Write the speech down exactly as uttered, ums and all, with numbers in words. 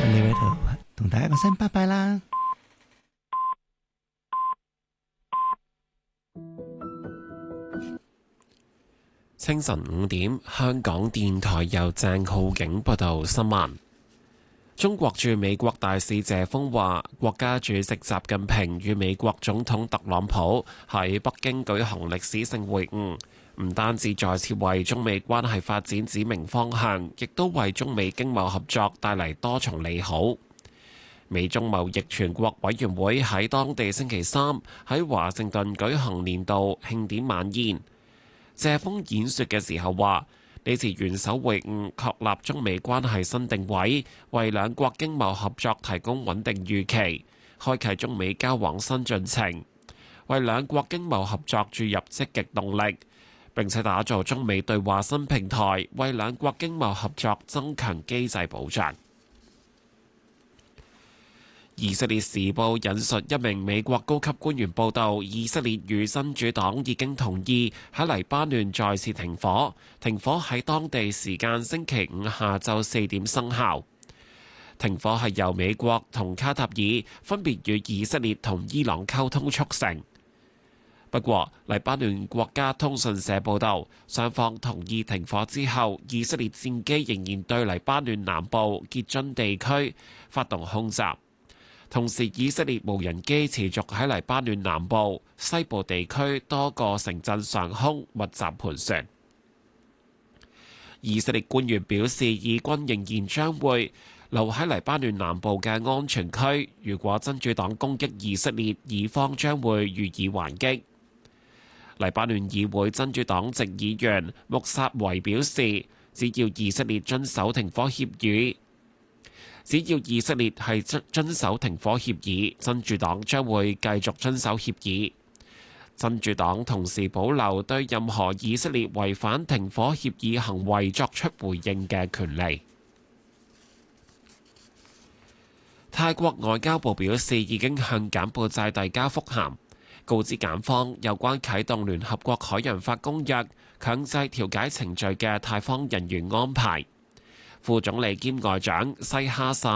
呢位同同大家講聲拜拜啦。 清晨五點，香港電台由鄭浩景報道新聞。中國駐美國大使謝鋒話，國家主席習近平與美國總統特朗普喺北京舉行歷史性會晤，唔單止再次為中美關係發展指明方向，亦都為中美經貿合作帶嚟多重利好。美中貿易全國委員會喺當地星期三喺華盛頓舉行年度慶典晚宴。謝鋒演說嘅時候話，呢次元首會晤確立中美關係新定位，為兩國經貿合作提供穩定預期，開啟中美交往新進程，為兩國經貿合作注入積極動力，並且打造中美對話新平台，為兩國經貿合作增強機制保障。以色列時報引述一名美國高級官員報道，以色列與真主黨已經同意喺黎巴嫩再次停火，停火喺當地時間星期五下晝四點生效。停火係由美國同卡塔爾分別與以色列同伊朗溝通促成。不過，黎巴嫩國家通訊社報道，雙方同意停火之後，以色列戰機仍然對黎巴嫩南部傑津地區發動空襲。同時，以色列無人機持續喺黎巴嫩南部、西部地區多個城鎮上空密集盤旋。以色列官員表示，以軍仍然將會留喺黎巴嫩南部嘅安全區。如果真主黨攻擊以色列，以方將會予以還擊。黎巴嫩議會真主黨籍議員穆薩維表示，只要以色列遵守停火協議，只要以色列係遵遵守停火協議，真主黨將會繼續遵守協議。真主黨同時保留對任何以色列違反停火協議行為作出回應嘅權利。泰國外交部表示，已經向柬埔寨遞交覆函，告知柬方有關啟動聯合國海洋法公約強制調解程序嘅泰方人員安排。副總理兼外長西哈薩